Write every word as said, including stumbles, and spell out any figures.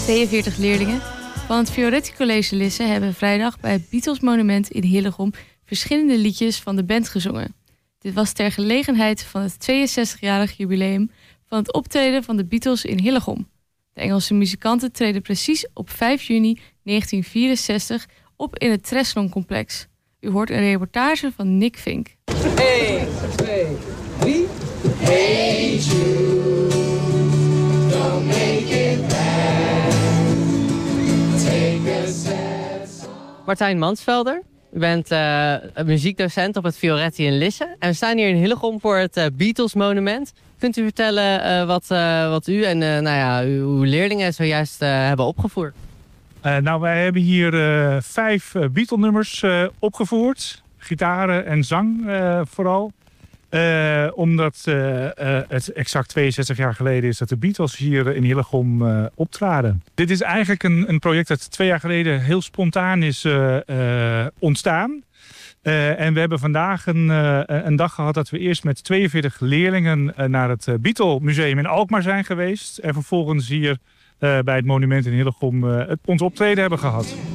tweeënveertig leerlingen van het Fioretti College Lisse hebben vrijdag bij het Beatles Monument in Hillegom verschillende liedjes van de band gezongen. Dit was ter gelegenheid van het tweeënzestigjarig jubileum van het optreden van de Beatles in Hillegom. De Engelse muzikanten treden precies op vijf juni negentien vierenzestig op in het Treslong-complex. U hoort een reportage van Nick Vink. één, twee, drie. Hey Jude, don't make it bad. Take a sad song. Martijn Mansvelder. U bent uh, muziekdocent op het Fioretti in Lisse. En we staan hier in Hillegom voor het uh, Beatles Monument. Kunt u vertellen uh, wat, uh, wat u en uh, nou ja, uw, uw leerlingen zojuist uh, hebben opgevoerd? Uh, nou, wij hebben hier uh, vijf uh, Beatle-nummers uh, opgevoerd. Gitaren en zang uh, vooral. Uh, omdat uh, uh, het exact tweeënzestig jaar geleden is dat de Beatles hier in Hillegom uh, optraden. Dit is eigenlijk een, een project dat twee jaar geleden heel spontaan is uh, uh, ontstaan. Uh, en we hebben vandaag een, uh, een dag gehad dat we eerst met tweeënveertig leerlingen uh, naar het Beatle Museum in Alkmaar zijn geweest. En vervolgens hier uh, bij het monument in Hillegom uh, het, ons optreden hebben gehad.